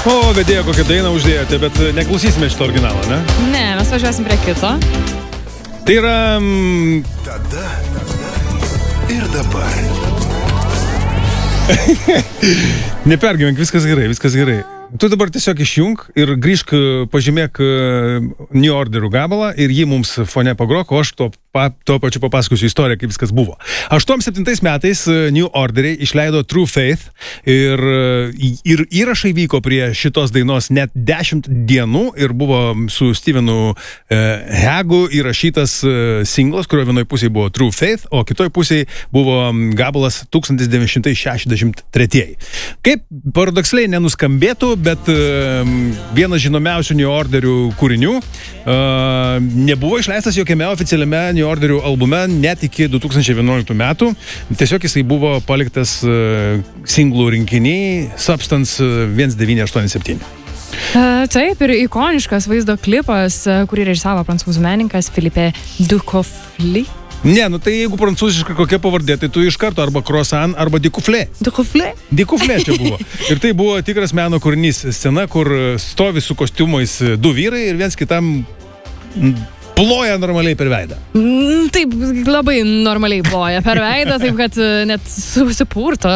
O, vedėjo, kokią dainą uždėjote, bet neklausysime šito originalo, ne? Ne, mes važiuosim prie kito. Tai yra... Tada ir dabar. Nepergyvenk, viskas gerai. Tu dabar tiesiog išjung ir grįžk, pažymėk New Orderų gabalą ir jį mums fone pagrok, o aš tuo pačiu papasakosiu istoriją, kaip viskas buvo. 87 metais New Orderiai išleido True Faith ir įrašai vyko prie šitos dainos net 10 dienų ir buvo su Stevenu Hegu įrašytas singlas, kurio vienoje pusėje buvo True Faith, o kitoje pusėje buvo gabalas 1963. Kaip paradoksaliai nenuskambėtų, bet vienas žinomiausių New Orderių kūrinių nebuvo išleistas jokiame oficialiame New Orderių albume net iki 2011 metų. Tiesiog jisai buvo paliktas singlų rinkiny Substance 1987. Taip, ir ikoniškas vaizdo klipas, kurį režisavo prancūzų menininkas Philippe Ducofli. Ne, tai jeigu prancūziška kokia pavardė, tai tu iš karto arba croissant, arba Ducofli. Ducofli čia buvo. Ir tai buvo tikras meno kūrinys, scena, kur stovi su kostiumais du vyrai ir viens kitam ploja normaliai per veidą. Taip, labai normaliai ploja per veidą, taip kad net susipurto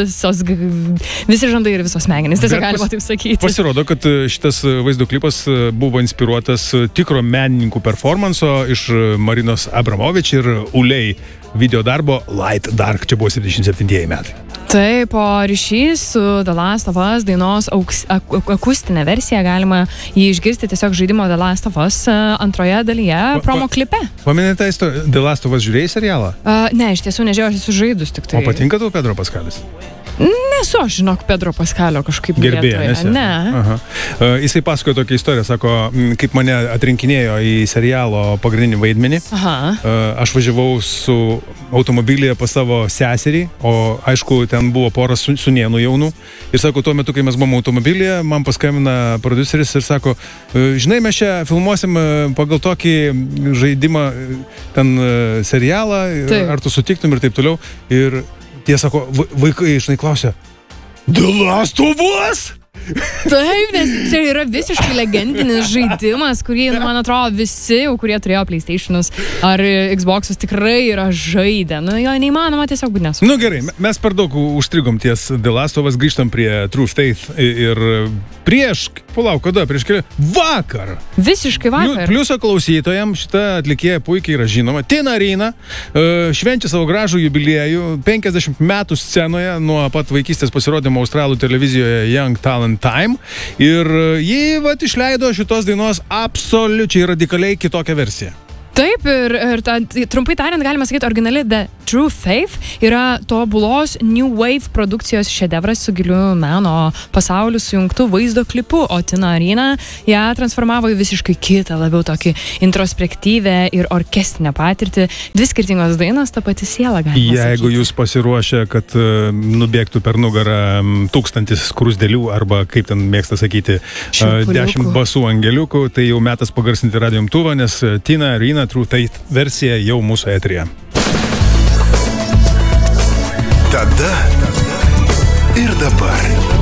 visi žandai ir visos smegenys, tiesiog galima taip sakyti. Pasirodo, kad šitas vaizdo klipas buvo inspiruotas tikro menininkų performanso iš Marinos Abramovič ir Ulei video darbo Light Dark, čia buvo 77 metai. Taip, o ryšys su The Last of Us dainos akustinė versija galima jį išgirsti tiesiog žaidimo The Last of Us antroje dalyje, promo klipe. Paminėta istorija, The Last of Us žiūrėjai serialą? Ne, iš tiesų nežiūrėjau, aš esu žaidus tik tai. O patinka tau Pedro Paskalis? Nesu, aš žinok, Pedro Paskalio kažkaip gerbėja, nesi? Ne. Aha. Jisai pasakojo tokią istoriją, sako, kaip mane atrinkinėjo į serialo pagrindinį vaidmenį. Aha. Aš važiavau su automobilyje pas savo seserį, o aišku, ten buvo poras sūnėnų jaunų. Ir sako, tuo metu, kai mes buvom automobilyje, man paskambina produceris ir sako, žinai, mes čia filmuosim pagal tokį žaidimą, ten serialą, ar tu sutiktum ir taip toliau. Ir tie sako, vaikai išnai klausia, The Last of Us? Taip, nes čia yra visiškai legendinis žaidimas, kurį, man atrodo, visi, kurie turėjo PlayStation'us ar Xbox'us, tikrai yra žaidę. Jo neįmanoma tiesiog būti nesu. Gerai, mes per daug užstrigom ties The Last of Us, grįžtam prie True Faith ir prieš vakar. Visiškai vakar. Pliuso klausytojams šita atlikėja puikiai yra žinoma. Tina Arena švenčia savo gražų jubiliejų 50 metų scenoje nuo pat vaikystės pasirodymo australų televizijoje Young Talent Time ir jį išleido šitos dainos absoliučiai radikaliai kitokią versiją. Taip, ir trumpai tariant, galima sakyti, originali The True Faith yra tobulos New Wave produkcijos šedevras su giliu meno pasauliu sujungtų vaizdo klipu, o Tina Arena ją transformavo į visiškai kitą, labiau tokį introspektyvę ir orkestrinę patirtį. Dvi skirtingos dainos, ta pati siela, galima sakyti. Jeigu jūs pasiruošę, kad nubėgtų per nugarą 1000 skruzdėlių arba, kaip ten mėgsta sakyti, 10 basų angeliukų, tai jau metas pagarsinti radijo imtuvą, nes Tina Arena True Faith versija jau mūsų eteryje. Tada ir dabar.